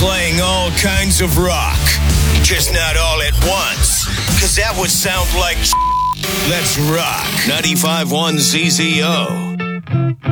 playing all kinds of rock. Just not all at once, because that would sound like Let's rock 95.1 ZZO.